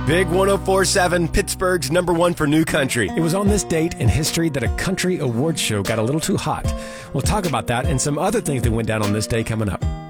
Big 104.7, Pittsburgh's #1 for new country. It was on this date in history that a country awards show got a little too hot. We'll talk about that and some other things that went down on this day coming up.